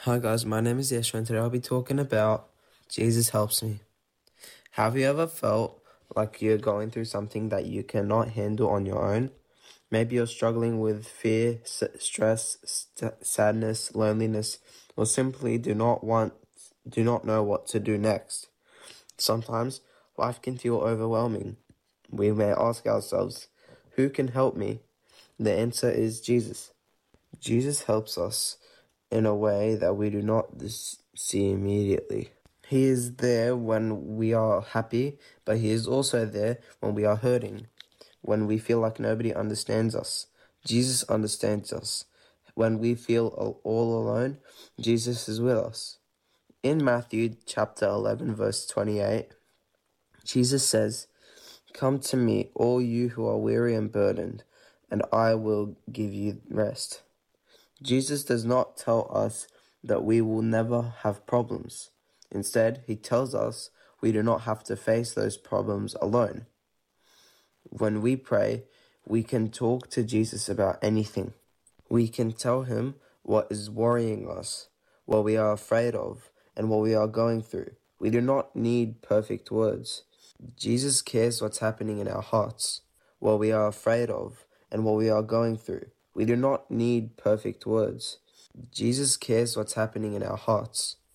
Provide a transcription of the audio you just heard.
Hi guys, my name is Yeshua and today I'll be talking about Jesus helps me. Have you ever felt like you're going through something that you cannot handle on your own? Maybe you're struggling with fear, stress, sadness, loneliness, or simply do not know what to do next. Sometimes life can feel overwhelming. We may ask ourselves, who can help me? The answer is Jesus. Jesus helps us in a way that we do not see immediately. He is there when we are happy, but He is also there when we are hurting, when we feel like nobody understands us. Jesus understands us. When we feel all alone, Jesus is with us. In Matthew chapter 11, verse 28, Jesus says, "Come to me, all you who are weary and burdened, and I will give you rest." Jesus does not tell us that we will never have problems. Instead, He tells us we do not have to face those problems alone. When we pray, we can talk to Jesus about anything. We can tell Him what is worrying us, what we are afraid of, and what we are going through. We do not need perfect words. Jesus cares what's happening in our hearts, what we are afraid of, and what we are going through. We do not need perfect words. Jesus cares what's happening in our hearts,